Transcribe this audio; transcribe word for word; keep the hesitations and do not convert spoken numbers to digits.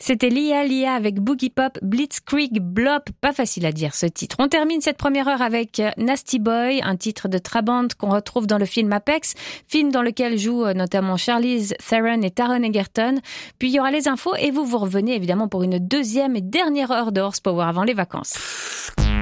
C'était Lia Lia avec Boogie Pop, Blitzkrieg Blop. Pas facile à dire ce titre. On termine cette première heure avec Nasty Boy, un titre de Trabant qu'on retrouve dans le film Apex, film dans lequel jouent notamment Charlize Theron et Taron Egerton. Puis il y aura les infos et vous vous revenez évidemment pour une deuxième et dernière heure de Horsepower avant les vacances.